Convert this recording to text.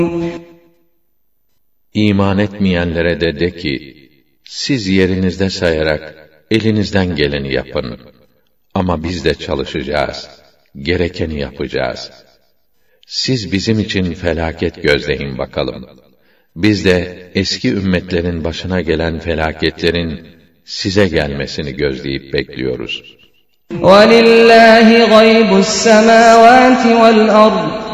İman etmeyenlere de ki, siz yerinizde sayarak elinizden geleni yapın. Ama biz de çalışacağız, gerekeni yapacağız. Siz bizim için felaket gözleyin bakalım. Biz de eski ümmetlerin başına gelen felaketlerin size gelmesini gözleyip bekliyoruz. وَلِلَّهِ غَيْبُ السَّمَاوَاتِ وَالْأَرْضِ